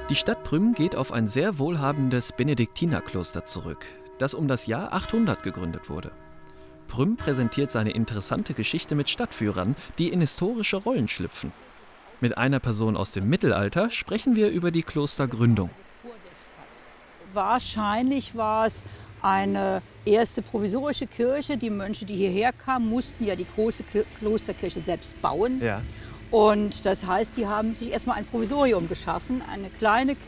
Die Stadt Prüm geht auf ein sehr wohlhabendes Benediktinerkloster zurück, das um das Jahr 800 gegründet wurde. Prüm präsentiert seine interessante Geschichte mit Stadtführern, die in historische Rollen schlüpfen. Mit einer Person aus dem Mittelalter sprechen wir über die Klostergründung. Wahrscheinlich war es eine erste provisorische Kirche. Die Mönche, die hierher kamen, mussten ja die große Klosterkirche selbst bauen. Ja. Und das heißt, die haben sich erstmal ein Provisorium geschaffen, eine kleine